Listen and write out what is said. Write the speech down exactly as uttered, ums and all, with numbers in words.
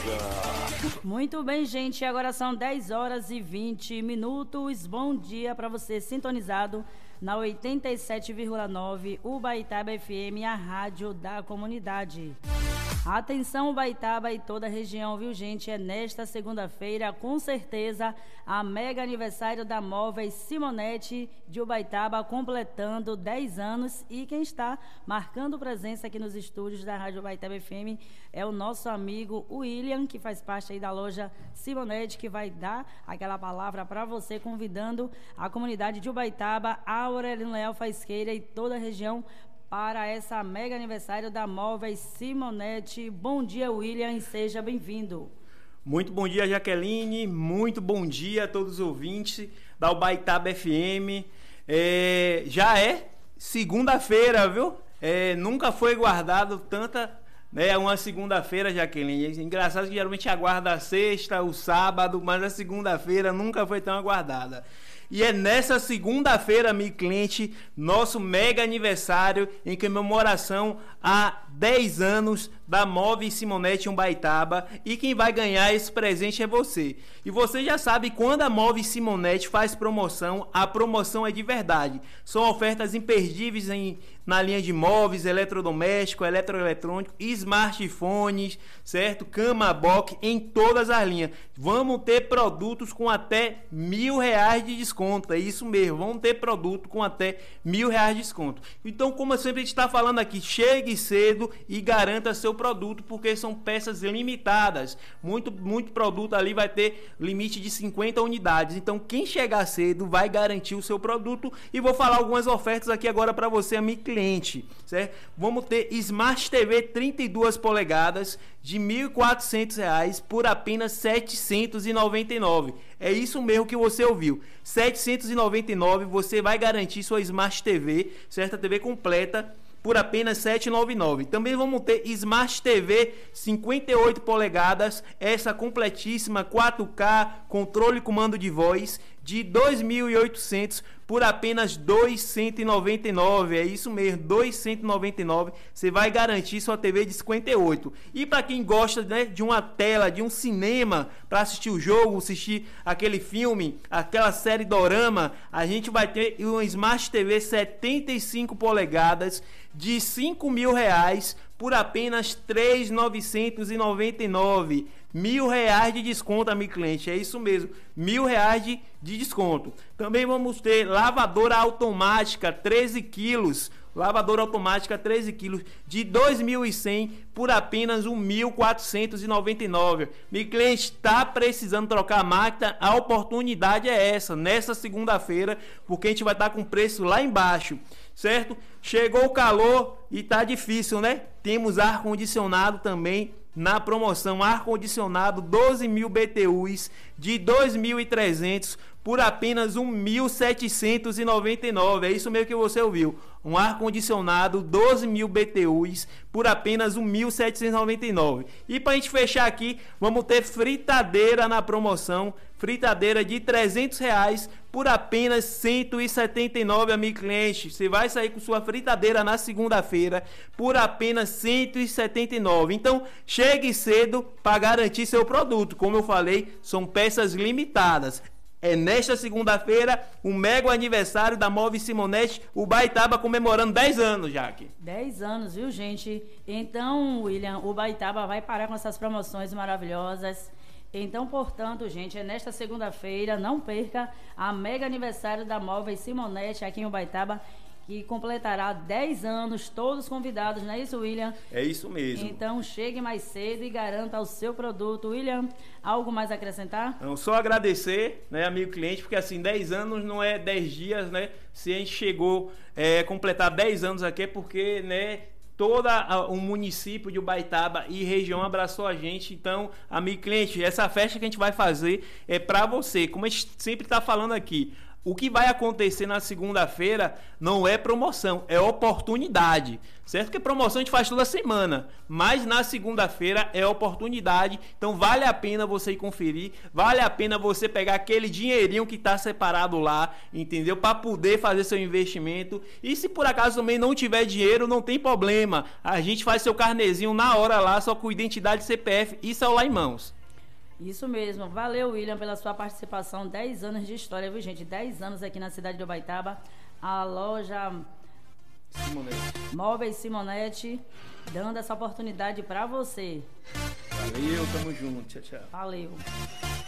Muito bem, gente, agora são dez horas e vinte minutos. Bom dia para você sintonizado na oitenta e sete vírgula nove Ubaitaba F M, a rádio da comunidade. Atenção, Ubaitaba e toda a região, viu, gente? É nesta segunda-feira, com certeza, a mega aniversário da Móveis Simonete de Ubaitaba, completando dez anos. E quem está marcando presença aqui nos estúdios da Rádio Ubaitaba F M é o nosso amigo William, que faz parte aí da loja Simonete, que vai dar aquela palavra para você, convidando a comunidade de Ubaitaba, a Aurelino Leal Faisqueira e toda a região para essa mega aniversário da Móveis Simonete. Bom dia, William, e seja bem-vindo. Muito bom dia, Jaqueline. Muito bom dia a todos os ouvintes da Ubaitaba F M. É, já é segunda-feira, viu? É, nunca foi guardado tanta... É uma segunda-feira, Jaqueline. Engraçado que geralmente aguarda a sexta, o sábado, mas a segunda-feira nunca foi tão aguardada. E é nessa segunda-feira, amigo cliente, nosso mega aniversário em comemoração a dez anos da Móveis Simonete Ubaitaba. E quem vai ganhar esse presente é você. E você já sabe, quando a Móveis Simonete faz promoção, a promoção é de verdade. São ofertas imperdíveis em, na linha de móveis, eletrodoméstico, eletroeletrônico, smartphones, certo? Cama box, em todas as linhas. Vamos ter produtos com até mil reais de desconto. É isso mesmo, vamos ter produto com até mil reais de desconto. Então, como eu sempre está falando aqui, chegue cedo e garanta seu produto, porque são peças limitadas. Muito, muito produto ali vai ter limite de cinquenta unidades. Então, quem chegar cedo vai garantir o seu produto. E vou falar algumas ofertas aqui agora para você, amigo cliente, certo? Vamos ter Smart T V trinta e duas polegadas de mil e quatrocentos reais por apenas setecentos e noventa e nove reais. É isso mesmo que você ouviu. setecentos e noventa e nove reais você vai garantir sua Smart T V, certo? A T V completa por apenas setecentos e noventa e nove reais. Também vamos ter Smart T V cinquenta e oito polegadas, essa completíssima quatro K, controle e comando de voz, de dois mil e oitocentos reais por apenas duzentos e noventa e nove reais. É isso mesmo, duzentos e noventa e nove reais. Você vai garantir sua T V de cinquenta e oito. E para quem gosta, né, de uma tela, de um cinema, para assistir o jogo, assistir aquele filme, aquela série dorama, a gente vai ter uma Smart T V setenta e cinco polegadas de cinco mil reais por apenas três mil novecentos e noventa e nove reais. Mil reais de desconto, amigo cliente. É isso mesmo, mil reais de, de desconto. Também vamos ter lavadora automática treze quilos. Lavadora automática treze quilos de dois mil e cem por apenas mil quatrocentos e noventa e nove reais. Meu cliente está precisando trocar a máquina, a oportunidade é essa, nessa segunda-feira, porque a gente vai estar com preço lá embaixo, certo? Chegou o calor e tá difícil, né? Temos ar-condicionado também na promoção, ar-condicionado doze mil B T Us de dois mil e trezentos por apenas mil setecentos e noventa e nove reais. É isso mesmo que você ouviu. Um ar-condicionado doze mil B T Us por apenas mil setecentos e noventa e nove reais. E para a gente fechar aqui, vamos ter fritadeira na promoção. Fritadeira de trezentos reais por apenas cento e setenta e nove reais, amigo cliente. Você vai sair com sua fritadeira na segunda-feira por apenas cento e setenta e nove reais. Então, chegue cedo para garantir seu produto. Como eu falei, são peças limitadas. É nesta segunda-feira, o mega aniversário da Móveis Simonete, Ubaitaba comemorando dez anos, Jaque. dez anos, viu, gente? Então, William, o Ubaitaba vai parar com essas promoções maravilhosas. Então, portanto, gente, é nesta segunda-feira, não perca a mega aniversário da Móveis Simonete aqui em Ubaitaba, que completará dez anos, todos convidados, não é isso, William? É isso mesmo. Então, chegue mais cedo e garanta o seu produto. William, algo mais a acrescentar? Não, só agradecer, né, amigo cliente, porque assim, dez anos não é dez dias, né? Se a gente chegou a é, completar dez anos aqui é porque, né, todo o município de Ubaitaba e região abraçou a gente. Então, amigo cliente, essa festa que a gente vai fazer é para você. Como a gente sempre está falando aqui, O que vai acontecer na segunda-feira não é promoção, é oportunidade, certo? Porque promoção a gente faz toda semana, mas na segunda-feira é oportunidade, então vale a pena você ir conferir, vale a pena você pegar aquele dinheirinho que está separado lá, entendeu? Para poder fazer seu investimento. E se por acaso também não tiver dinheiro, não tem problema, a gente faz seu carnezinho na hora lá, só com identidade e C P F e celular em mãos. Isso mesmo. Valeu, William, pela sua participação. dez anos de história, viu, gente? dez anos aqui na cidade de Ubaitaba. A loja Simonete. Móveis Simonete, dando essa oportunidade para você. Valeu, tamo junto. Tchau, tchau. Valeu.